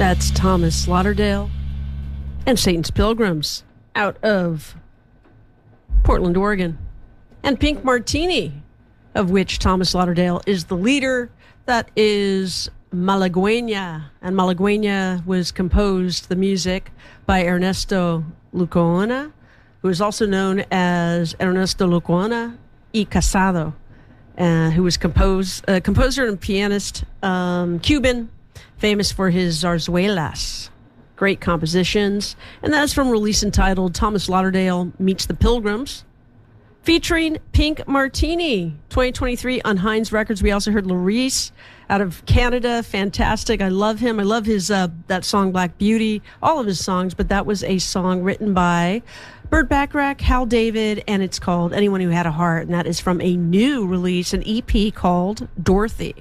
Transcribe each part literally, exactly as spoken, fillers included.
That's Thomas Lauderdale and Satan's Pilgrims out of Portland, Oregon. And Pink Martini, of which Thomas Lauderdale is the leader. That is Malagueña. And Malagueña was composed, the music, by Ernesto Lucoana, who is also known as Ernesto Lucoana y Casado, uh, who was compose, uh, composer and pianist, um, Cuban, famous for his zarzuelas. Great compositions. And that's from a release entitled Thomas Lauderdale Meets the Pilgrims, featuring Pink Martini, twenty twenty-three on Heinz Records. We also heard Larice out of Canada. Fantastic. I love him. I love his uh, that song Black Beauty, all of his songs, but that was a song written by Burt Bacharach, Hal David, and it's called Anyone Who Had a Heart, and that is from a new release, an E P called Dorothy.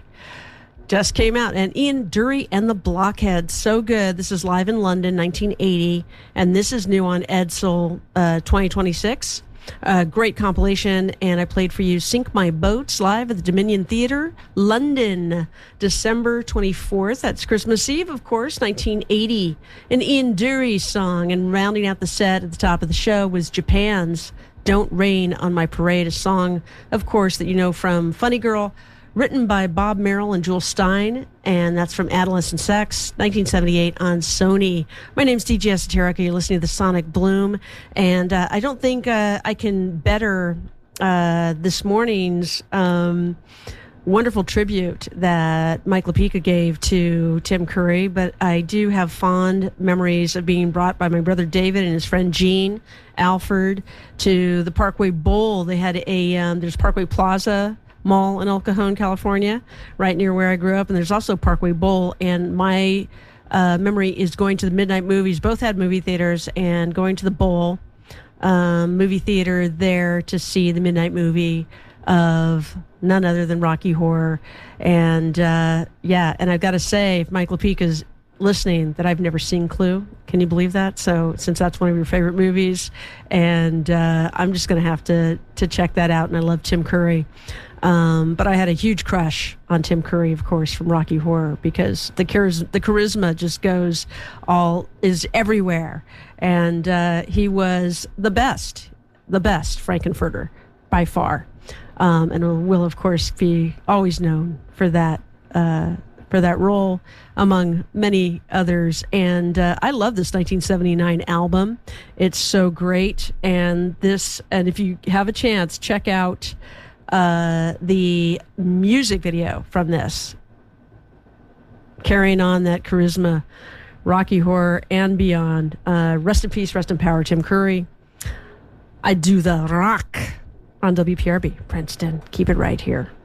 Just came out. And Ian Dury and the Blockheads, so good. This is live in London, nineteen eighty, and this is new on Edsel uh, twenty twenty-six. Uh, great compilation, and I played for you Sink My Boats live at the Dominion Theatre, London, December twenty-fourth. That's Christmas Eve, of course, nineteen eighty. An Ian Dury song, and rounding out the set at the top of the show was Japan's Don't Rain on My Parade, a song, of course, that you know from Funny Girl, written by Bob Merrill and Jewel Stein, and that's from Adolescent Sex, nineteen seventy-eight on Sony. My name's D J Esoterica. You're listening to the Sonic Bloom, and uh, I don't think uh, I can better uh, this morning's um, wonderful tribute that Mike LaPica gave to Tim Curry, but I do have fond memories of being brought by my brother David and his friend Gene Alford to the Parkway Bowl. They had a, um, there's Parkway Plaza Mall in El Cajon, California, right near where I grew up, and there's also Parkway Bowl, and my uh, memory is going to the Midnight Movies. Both had movie theaters, and going to the Bowl um, movie theater there to see the midnight movie of none other than Rocky Horror. And uh, yeah, and I've got to say, if Mike LaPica's listening, that I've never seen Clue. Can you believe that? So since that's one of your favorite movies, and uh, I'm just going to have to to check that out, and I love Tim Curry. Um, but I had a huge crush on Tim Curry, of course, from Rocky Horror, because the charis- the charisma just goes all, is everywhere. And uh, he was the best, the best Frankenfurter by far. Um, and will, of course, be always known for that, uh, for that role, among many others. And uh, I love this nineteen seventy-nine album. It's so great. And this, and if you have a chance, check out Uh, the music video from this, carrying on that charisma, Rocky Horror and beyond. Uh, rest in peace, rest in power, Tim Curry. I do the rock on W P R B, Princeton. Keep it right here.